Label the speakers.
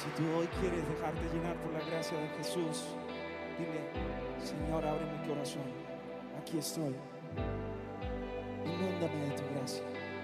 Speaker 1: Si tú hoy quieres dejarte llenar por la gracia de Jesús, dile: Señor, abre mi corazón. Aquí estoy. Inúndame de tu gracia.